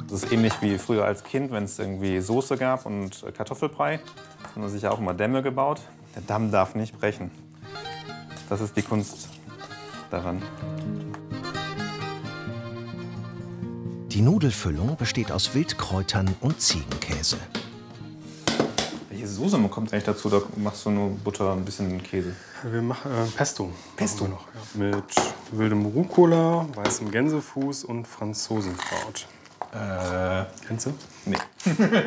Das ist ähnlich wie früher als Kind, wenn es irgendwie Soße gab und Kartoffelbrei. Da hat man sich auch immer Dämme gebaut. Der Damm darf nicht brechen. Das ist die Kunst daran. Die Nudelfüllung besteht aus Wildkräutern und Ziegenkäse. Welche Soße kommt eigentlich dazu? Da machst du nur Butter, ein bisschen Käse. Wir machen Pesto. Pesto? Noch, ja. Mit wildem Rucola, weißem Gänsefuß und Franzosenkraut. Kennst du? Nee.